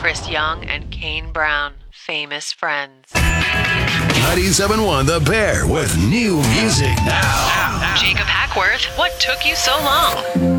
Chris Young and Kane Brown, Famous Friends. 97.1 The Bear with new music now. Jacob Hackworth, what took you so long?